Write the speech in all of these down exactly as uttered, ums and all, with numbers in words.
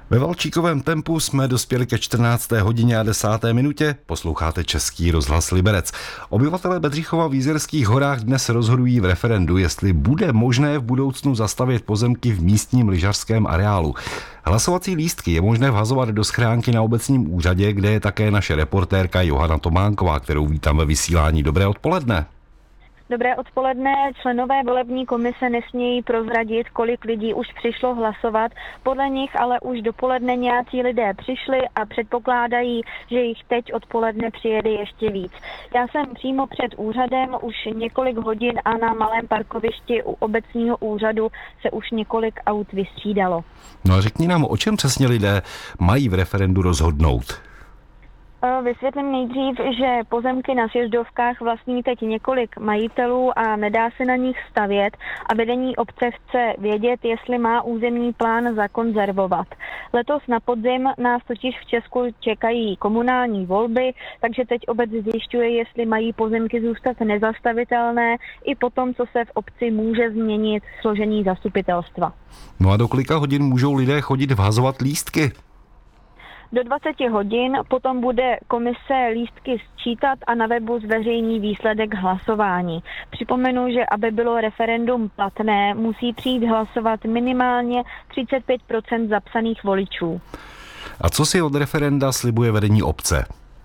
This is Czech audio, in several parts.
Ve valčíkovém tempu jsme dospěli ke čtrnácté hodině a desáté minutě. Posloucháte Český rozhlas Liberec. Obyvatelé Bedřichova v Jizerských horách dnes rozhodují v referendu, jestli bude možné v budoucnu zastavět pozemky v místním lyžařském areálu. Hlasovací lístky je možné vhazovat do schránky na obecním úřadě, kde je také naše reportérka Johana Tománková, kterou vítám ve vysílání. Dobré odpoledne. Dobré odpoledne. Členové volební komise nesmějí prozradit, kolik lidí už přišlo hlasovat. Podle nich ale už dopoledne nějací lidé přišli a předpokládají, že jich teď odpoledne přijede ještě víc. Já jsem přímo před úřadem už několik hodin a na malém parkovišti u obecního úřadu se už několik aut vystřídalo. No a řekni nám, o čem přesně lidé mají v referendu rozhodnout? Vysvětlím nejdřív, že pozemky na sjezdovkách vlastní teď několik majitelů a nedá se na nich stavět a vedení obce chce vědět, jestli má územní plán zakonzervovat. Letos na podzim nás totiž v Česku čekají komunální volby, takže teď obec zjišťuje, jestli mají pozemky zůstat nezastavitelné i po tom, co se v obci může změnit složení zastupitelstva. No a do kolika hodin můžou lidé chodit vhazovat lístky? Do dvaceti hodin potom bude komise lístky sčítat a na webu zveřejní výsledek hlasování. Připomenu, že aby bylo referendum platné, musí přijít hlasovat minimálně třicet pět procent zapsaných voličů. A co si od referenda slibuje vedení obce?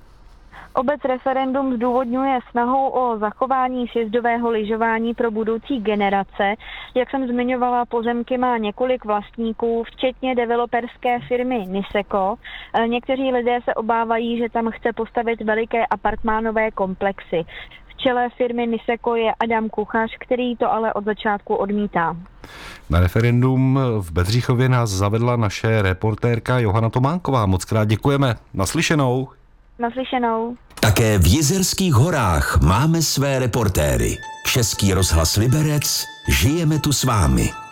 Obec referendum zdůvodňuje snahou o zachování sjezdového lyžování pro budoucí generace. Jak jsem zmiňovala, pozemky má několik vlastníků, včetně developerské firmy Niseko. Někteří lidé se obávají, že tam chce postavit veliké apartmánové komplexy. V čele firmy Niseko je Adam Kuchař, který to ale od začátku odmítá. Na referendum v Bedřichově nás zavedla naše reportérka Johana Tománková. Moc krát děkujeme. Naslyšenou. Naslyšenou. Také v Jizerských horách máme své reportéry. Český rozhlas Liberec, žijeme tu s vámi.